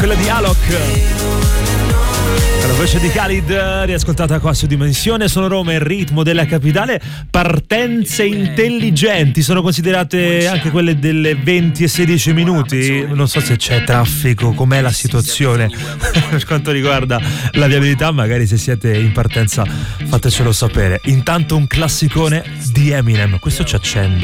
quella di Alok, la voce di Khalid, riascoltata qua su Dimensione. Sono Roma, il ritmo della capitale. Partenze intelligenti sono considerate anche quelle delle 20 e 16 minuti. Non so se c'è traffico, com'è la situazione per quanto riguarda la viabilità. Magari se siete in partenza fatecelo sapere. Intanto un classicone di Eminem, questo ci accende.